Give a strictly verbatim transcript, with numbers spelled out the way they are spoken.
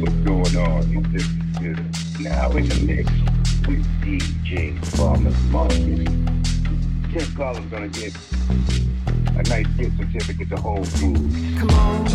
what's going on. You listen to Now in the Mix with D J Farmer Market. Ten callers gonna get a nice gift certificate to Whole Foods. Come on.